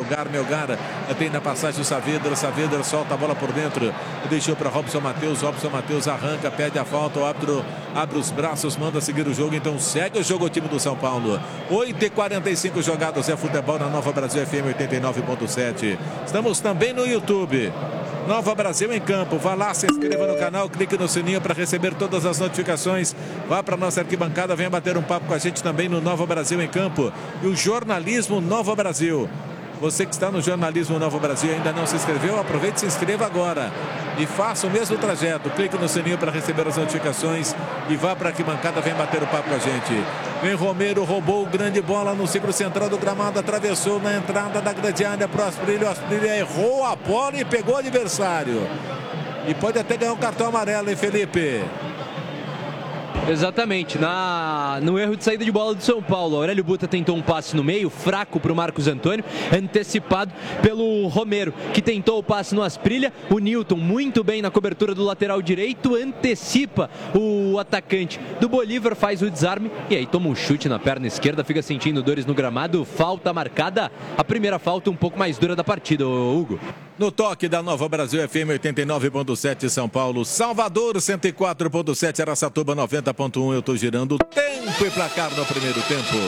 Melgar tem na passagem o Saavedra solta a bola por dentro, deixou para Robson Matheus arranca, pede a falta, o árbitro abre os braços, manda seguir o jogo, então segue o jogo o time do São Paulo. 8h45 jogados, é futebol na Nova Brasil FM 89.7. Estamos também no YouTube. Nova Brasil em campo, vá lá, se inscreva no canal, clique no sininho para receber todas as notificações, vá para a nossa arquibancada, venha bater um papo com a gente também no Nova Brasil em campo e o jornalismo Nova Brasil. Você que está no jornalismo Nova Brasil e ainda não se inscreveu, aproveite e se inscreva agora e faça o mesmo trajeto, clique no sininho para receber as notificações e vá para a arquibancada, venha bater um papo com a gente. Vem Romero, roubou grande bola no círculo central do gramado, atravessou na entrada da grande área para o Asprilla errou a bola e pegou o adversário. E pode até ganhar um cartão amarelo, hein, Felipe? Exatamente, no erro de saída de bola do São Paulo, Aurélio Buta tentou um passe no meio, fraco para o Marcos Antônio, antecipado pelo Romero, que tentou o passe no Asprilla. O Newton, muito bem na cobertura do lateral direito, antecipa o atacante do Bolívar, faz o desarme e aí toma um chute na perna esquerda, fica sentindo dores no gramado, falta marcada, a primeira falta um pouco mais dura da partida, Hugo. No toque da Nova Brasil FM 89.7 São Paulo, Salvador 104.7, Araçatuba 90.1. Eu estou girando tempo e placar no primeiro tempo.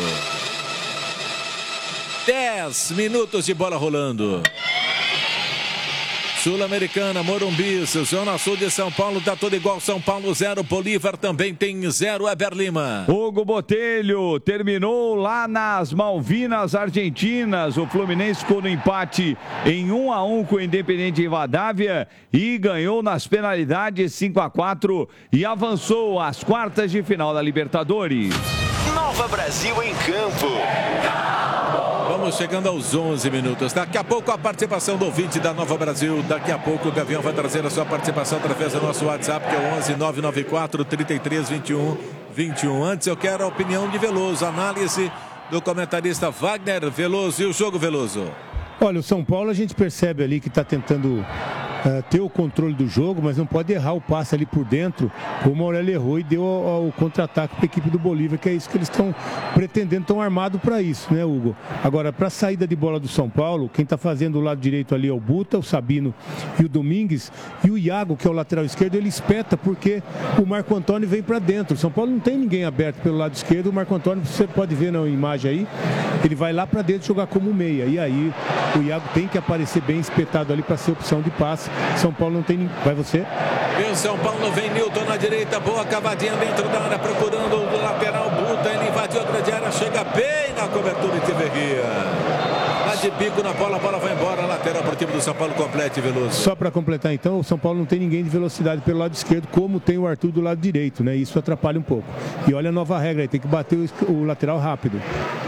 10 minutos de bola rolando. Sul-Americana, Morumbi, Zona Sul de São Paulo, tá tudo igual. São Paulo 0, Bolívar também tem 0, Eber Lima. Hugo Botelho terminou lá nas Malvinas Argentinas. O Fluminense ficou no empate em 1-1 com o Independiente Rivadavia e ganhou nas penalidades 5-4 e avançou às quartas de final da Libertadores. Nova Brasil em campo. Vamos chegando aos 11 minutos. Daqui a pouco a participação do ouvinte da Nova Brasil. Daqui a pouco o Gavião vai trazer a sua participação através do nosso WhatsApp, que é o 11 994 33 21 21. Antes eu quero a opinião de Veloso, análise do comentarista Wagner Veloso. E o jogo, Veloso? Olha, o São Paulo a gente percebe ali que está tentando ter o controle do jogo, mas não pode errar o passe ali por dentro, como o Aurélio errou e deu o contra-ataque para a equipe do Bolívar, que é isso que eles estão pretendendo, estão armados para isso, né, Hugo? Agora, para a saída de bola do São Paulo, quem está fazendo o lado direito ali é o Buta, o Sabino e o Domingues, e o Iago, que é o lateral esquerdo, ele espeta porque o Marco Antônio vem para dentro. O São Paulo não tem ninguém aberto pelo lado esquerdo, o Marco Antônio, você pode ver na imagem aí, ele vai lá para dentro jogar como meia, e aí o Iago tem que aparecer bem espetado ali para ser opção de passe. São Paulo não tem ninguém. Vai você? Vem o São Paulo, vem Newton na direita, boa cavadinha dentro da área, procurando o lateral Buta, ele invadiu a grande área, chega bem na cobertura de Tiverria. Lá de bico na bola, a bola vai embora, lateral para o time do São Paulo, complete, Veloso. Só para completar então, o São Paulo não tem ninguém de velocidade pelo lado esquerdo, como tem o Arthur do lado direito, né? Isso atrapalha um pouco. E olha a nova regra aí, tem que bater o lateral rápido.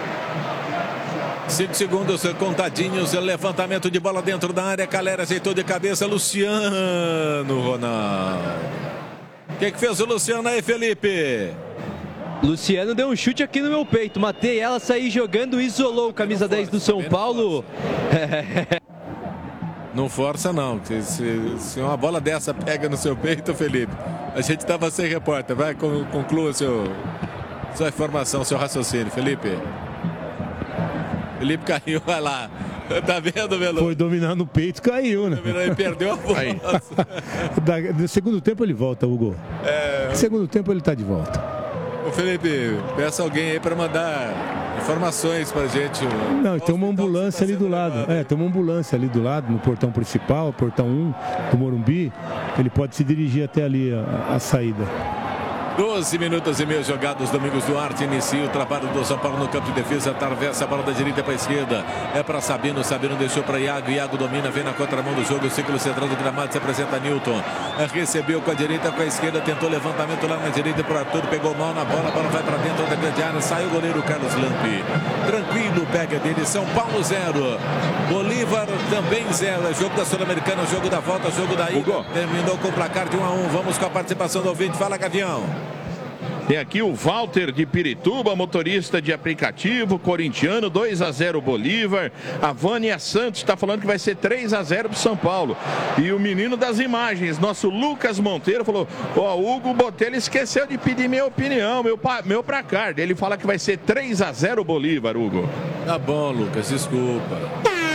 5 segundos contadinhos, levantamento de bola dentro da área, Calera ajeitou de cabeça, Luciano Ronaldo. O que fez o Luciano aí, Felipe? Luciano deu um chute aqui no meu peito, matei ela, saí jogando, isolou o camisa 10 do São Paulo. Não força não, se uma bola dessa pega no seu peito, Felipe, a gente estava sem repórter, vai, conclua sua informação, seu raciocínio, Felipe. Felipe caiu, vai lá. Tá vendo, Veloso? Foi dominar no peito, caiu, né? Ele perdeu a bola. No segundo tempo ele volta, Hugo. No segundo tempo ele tá de volta. Ô Felipe, peça alguém aí para mandar informações pra gente. Não, tem uma ambulância ali do lado. Tem uma ambulância ali do lado, no portão principal, portão 1 do Morumbi. Ele pode se dirigir até ali a saída. 12 minutos e meio jogados. Domingos Duarte inicia o trabalho do São Paulo no campo de defesa, atravessa a bola da direita para a esquerda, é para Sabino deixou para Iago domina, vem na contramão do jogo, o círculo central do gramado, se apresenta Newton, recebeu com a direita, com a esquerda, tentou levantamento lá na direita para o Arthur, pegou mal na bola, a bola vai para dentro da grande área, saiu o goleiro Carlos Lampi, tranquilo, pega dele, São Paulo 0, Bolívar também 0, é jogo da Sul-Americana, jogo da volta, jogo da ida, terminou com o placar de 1-1, vamos com a participação do ouvinte, fala Gavião. Tem aqui o Walter de Pirituba, motorista de aplicativo, corintiano, 2-0 Bolívar. A Vânia Santos está falando que vai ser 3-0 para São Paulo. E o menino das imagens, nosso Lucas Monteiro, falou: Hugo Botelho esqueceu de pedir minha opinião, meu placar. Ele fala que vai ser 3-0 Bolívar, Hugo. Tá bom, Lucas, desculpa.